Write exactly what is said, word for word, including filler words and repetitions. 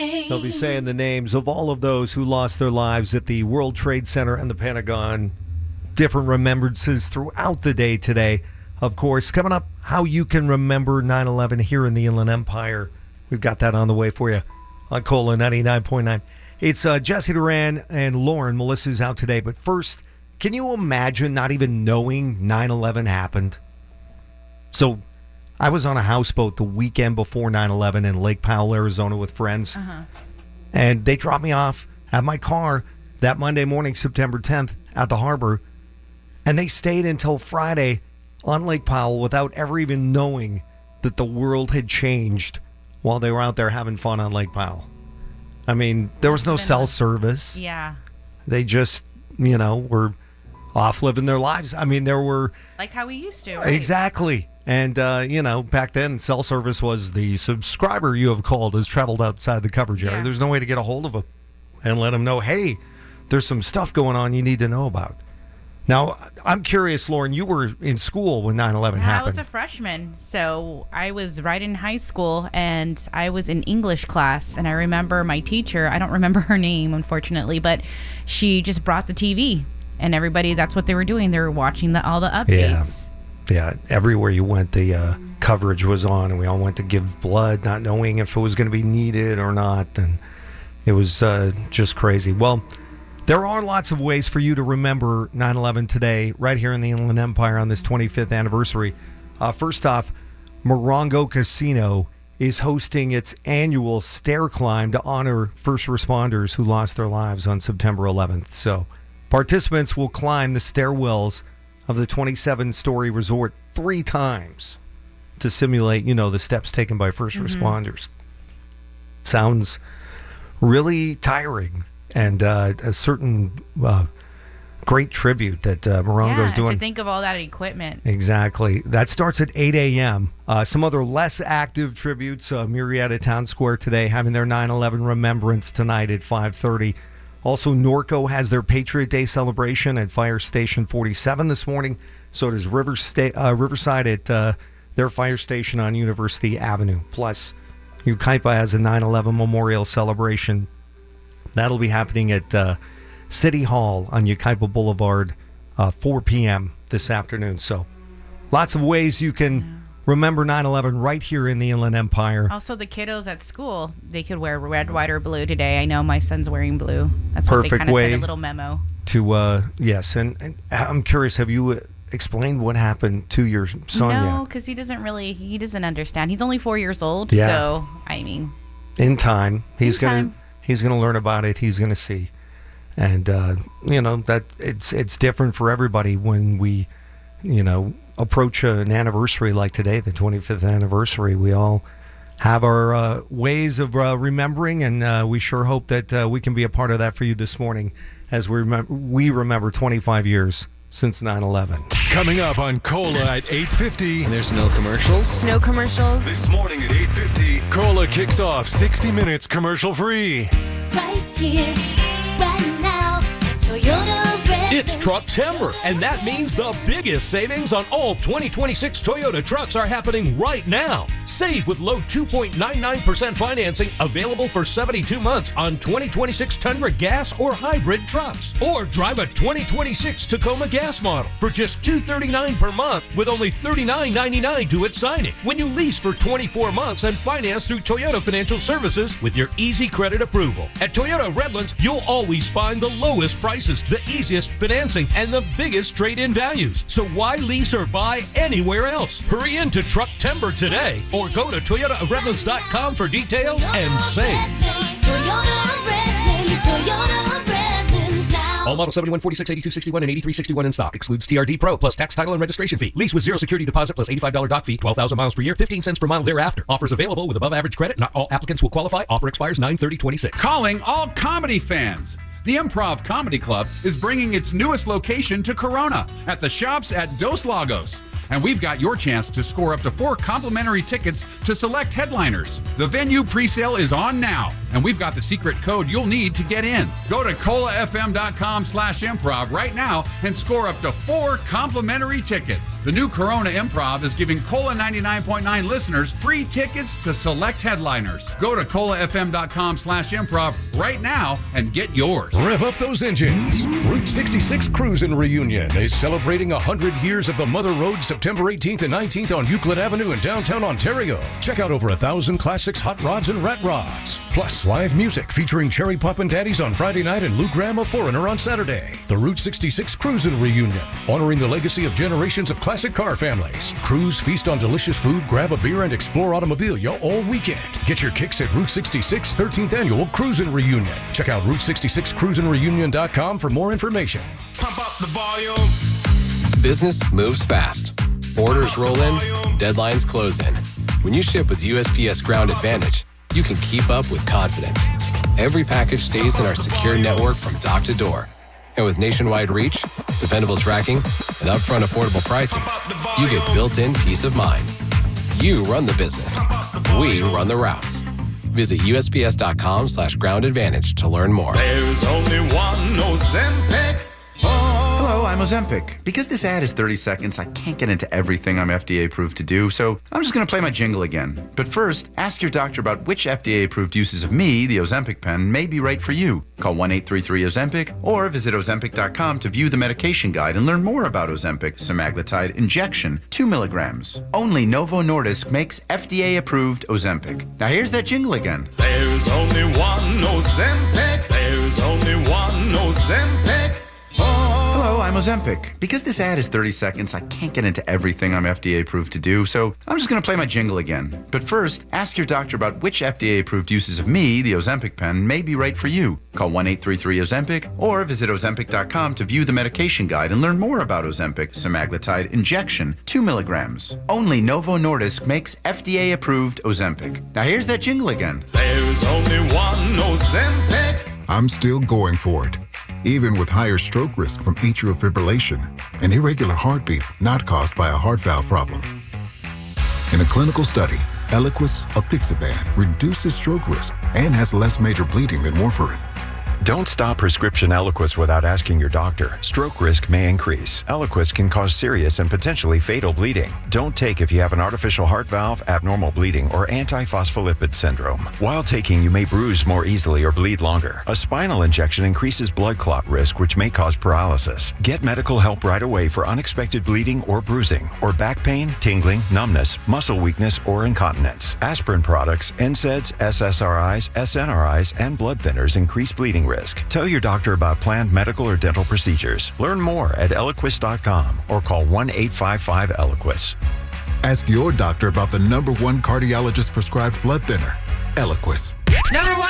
They'll be saying the names of all of those who lost their lives at the World Trade Center and the Pentagon. Different remembrances throughout the day today. Of course, coming up, how you can remember nine eleven here in the Inland Empire. We've got that on the way for you on Cola ninety-nine point nine. It's uh, Jesse Duran and Lauren. Melissa's out today. But first, can you imagine not even knowing nine eleven happened? So I was on a houseboat the weekend before nine eleven in Lake Powell, Arizona with friends. Uh-huh. And they dropped me off at my car that Monday morning, September tenth, at the harbor. And they stayed until Friday on Lake Powell without ever even knowing that the world had changed while they were out there having fun on Lake Powell. I mean, there was no cell service. Yeah. They just, you know, were off living their lives. I mean, there were... Like how we used to, right? Exactly. And, uh, you know, back then, cell service was the subscriber you have called has traveled outside the coverage area. Yeah. There's no way to get a hold of them and let them know, hey, there's some stuff going on you need to know about. Now, I'm curious, Lauren, you were in school when nine eleven happened. I was a freshman, so I was right in high school, and I was in English class, and I remember my teacher, I don't remember her name, unfortunately, but she just brought the T V, and everybody, that's what they were doing. They were watching the, all the updates. Yeah, yeah. Everywhere you went, the uh, coverage was on, and we all went to give blood, not knowing if it was going to be needed or not, and it was uh, just crazy. Well, there are lots of ways for you to remember nine eleven today, right here in the Inland Empire on this twenty-fifth anniversary. Uh, first off, Morongo Casino is hosting its annual stair climb to honor first responders who lost their lives on September eleventh. So participants will climb the stairwells of the twenty-seven story resort three times to simulate, you know, the steps taken by first mm-hmm. responders. Sounds really tiring. And uh, a certain uh, great tribute that uh, Morongo's yeah, doing. To think of all that equipment. Exactly. That starts at eight a.m. Uh, some other less active tributes. Uh, Murrieta Town Square today having their nine eleven remembrance tonight at five thirty. Also, Norco has their Patriot Day celebration at Fire Station forty-seven this morning. So does River Sta- uh, Riverside at uh, their fire station on University Avenue. Plus, Yucaipa has a nine eleven memorial celebration. That'll be happening at uh, City Hall on Yucaipa Boulevard, uh, four p.m. this afternoon. So lots of ways you can yeah. remember nine eleven right here in the Inland Empire. Also, the kiddos at school, they could wear red, white, or blue today. I know my son's wearing blue. That's Perfect what they kind of way said, a little memo. To, uh, yes, and, and I'm curious, have you explained what happened to your son yet? No, because he doesn't really, he doesn't understand. He's only four years old, yeah. so, I mean. In time, he's going to. He's going to learn about it. He's going to see. And, uh, you know, that it's it's different for everybody when we, you know, approach an anniversary like today, the twenty-fifth anniversary. We all have our uh, ways of uh, remembering, and uh, we sure hope that uh, we can be a part of that for you this morning as we, remem- we remember twenty-five years since nine eleven. Coming up on Cola at eight fifty. And there's no commercials? No commercials. This morning at eight fifty, Cola kicks off sixty minutes commercial free. Right here, right now, Toyota Red. It's Trucktember, and that means the biggest savings on all twenty twenty-six Toyota trucks are happening right now. Save with low two point nine nine percent financing available for seventy-two months on twenty twenty-six Tundra gas or hybrid trucks. Or drive a twenty twenty-six Tacoma gas model for just two hundred thirty-nine dollars per month with only thirty-nine ninety-nine due at signing when you lease for twenty-four months and finance through Toyota Financial Services with your easy credit approval. At Toyota Redlands, you'll always find the lowest prices, the easiest financing, and the biggest trade-in values. So why lease or buy anywhere else? Hurry into Trucktember today or go to Toyota Redlands dot com for details and save. Toyota Redlands, Toyota Redlands now. All model seventy-one, forty-six, eighty-two, sixty-one, and eighty-three sixty-one in stock. Excludes T R D Pro plus tax, title, and registration fee. Lease with zero security deposit plus eighty-five dollars doc fee. twelve thousand miles per year, fifteen cents per mile thereafter. Offers available with above average credit. Not all applicants will qualify. Offer expires nine thirty twenty-six. Calling all comedy fans. The Improv Comedy Club is bringing its newest location to Corona at the Shops at Dos Lagos. And we've got your chance to score up to four complimentary tickets to select headliners. The venue presale is on now. And we've got the secret code you'll need to get in. Go to colafm.com slash improv right now and score up to four complimentary tickets. The new Corona Improv is giving Cola ninety-nine point nine listeners free tickets to select headliners. Go to colafm.com slash improv right now and get yours. Rev up those engines. Route sixty-six Cruisin' Reunion is celebrating one hundred years of the Mother Road September eighteenth and nineteenth on Euclid Avenue in downtown Ontario. Check out over a thousand classics, hot rods, and rat rods. Plus live music featuring Cherry Poppin' Daddies on Friday night and Lou Graham of Foreigner on Saturday. The Route sixty-six Cruisin' Reunion, honoring the legacy of generations of classic car families. Cruise, feast on delicious food, grab a beer, and explore automobilia all weekend. Get your kicks at Route sixty-six thirteenth Annual Cruisin' Reunion. Check out route sixty-six cruisin reunion dot com for more information. Pump up the volume. Business moves fast. Orders roll in, deadlines close in. When you ship with U S P S Ground Advantage, you can keep up with confidence. Every package stays in our secure network from dock to door. And with nationwide reach, dependable tracking, and upfront affordable pricing, you get built-in peace of mind. You run the business. We run the routes. Visit U S P S dot com slash ground advantage to learn more. There's only one Ozempic. Hello, I'm Ozempic. Because this ad is thirty seconds, I can't get into everything I'm F D A approved to do, so I'm just going to play my jingle again. But first, ask your doctor about which F D A approved uses of me, the Ozempic pen, may be right for you. Call one eight three three Ozempic or visit ozempic dot com to view the medication guide and learn more about Ozempic semaglutide injection, two milligrams. Only Novo Nordisk makes F D A approved Ozempic. Now here's that jingle again. There's only one Ozempic. There's only one Ozempic. Hello, I'm Ozempic. Because this ad is thirty seconds, I can't get into everything I'm F D A approved to do, so I'm just going to play my jingle again. But first, ask your doctor about which F D A approved uses of me, the Ozempic pen, may be right for you. Call one eight three three Ozempic or visit ozempic dot com to view the medication guide and learn more about Ozempic semaglutide injection, two milligrams. Only Novo Nordisk makes F D A approved Ozempic. Now here's that jingle again. There's only one Ozempic. I'm still going for it. Even with higher stroke risk from atrial fibrillation, an irregular heartbeat not caused by a heart valve problem. In a clinical study, Eliquis apixaban reduces stroke risk and has less major bleeding than warfarin. Don't stop prescription Eliquis without asking your doctor. Stroke risk may increase. Eliquis can cause serious and potentially fatal bleeding. Don't take if you have an artificial heart valve, abnormal bleeding, or antiphospholipid syndrome. While taking, you may bruise more easily or bleed longer. A spinal injection increases blood clot risk, which may cause paralysis. Get medical help right away for unexpected bleeding or bruising, or back pain, tingling, numbness, muscle weakness, or incontinence. Aspirin products, N SAIDs, S S R Is, S N R Is, and blood thinners increase bleeding risk. Tell your doctor about planned medical or dental procedures. Learn more at eliquis dot com or call one eight five five Eliquis. Ask your doctor about the number one cardiologist prescribed blood thinner, Eliquis. Number one